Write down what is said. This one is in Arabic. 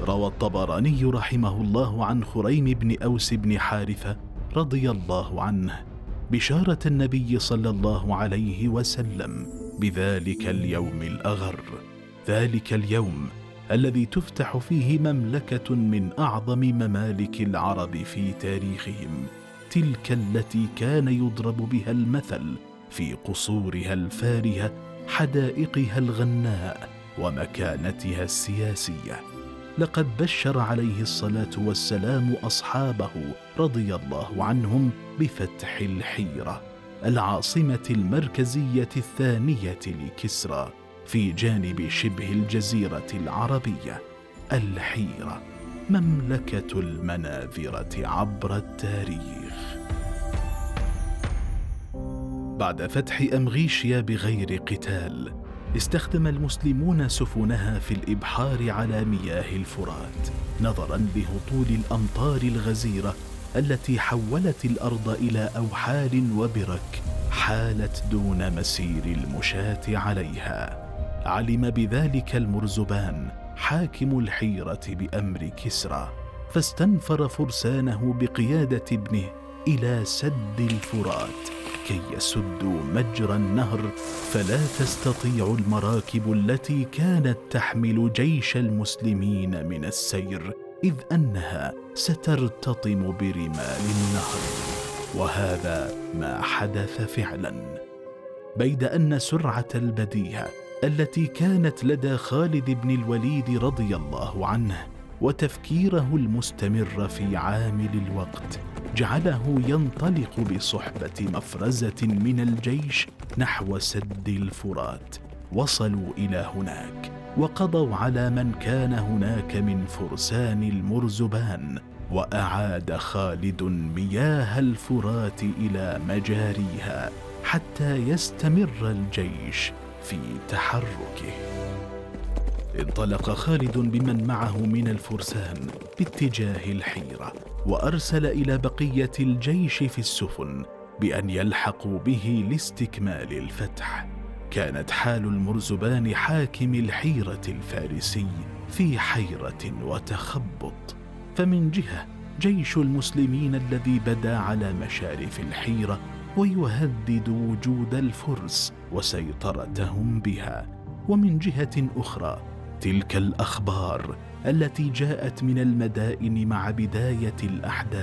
روى الطبراني رحمه الله عن خريم بن أوس بن حارثة رضي الله عنه بشارة النبي صلى الله عليه وسلم بذلك اليوم الأغر، ذلك اليوم الذي تفتح فيه مملكة من أعظم ممالك العرب في تاريخهم، تلك التي كان يضرب بها المثل في قصورها الفارهة، حدائقها الغناء، ومكانتها السياسية. لقد بشر عليه الصلاة والسلام أصحابه رضي الله عنهم بفتح الحيرة، العاصمة المركزية الثانية لكسرى في جانب شبه الجزيرة العربية. الحيرة مملكة المناذرة عبر التاريخ. بعد فتح أمغيشيا بغير قتال، استخدم المسلمون سفنها في الإبحار على مياه الفرات، نظراً لهطول الأمطار الغزيرة التي حولت الأرض إلى أوحال وبرك حالت دون مسير المشاة عليها. علم بذلك المرزبان حاكم الحيرة بأمر كسرى، فاستنفر فرسانه بقيادة ابنه إلى سد الفرات كي يسدوا مجرى النهر، فلا تستطيع المراكب التي كانت تحمل جيش المسلمين من السير، إذ أنها سترتطم برمال النهر. وهذا ما حدث فعلا. بيد أن سرعة البديهة التي كانت لدى خالد بن الوليد رضي الله عنه وتفكيره المستمر في عامل الوقت جعله ينطلق بصحبة مفرزة من الجيش نحو سد الفرات. وصلوا إلى هناك وقضوا على من كان هناك من فرسان المرزبان، وأعاد خالد مياه الفرات إلى مجاريها حتى يستمر الجيش في تحركه. انطلق خالد بمن معه من الفرسان باتجاه الحيرة، وأرسل إلى بقية الجيش في السفن بأن يلحقوا به لاستكمال الفتح. كانت حال المرزبان حاكم الحيرة الفارسي في حيرة وتخبط، فمن جهة جيش المسلمين الذي بدا على مشارف الحيرة ويهدد وجود الفرس وسيطرتهم بها، ومن جهة أخرى تلك الأخبار التي جاءت من المدائن مع بداية الأحداث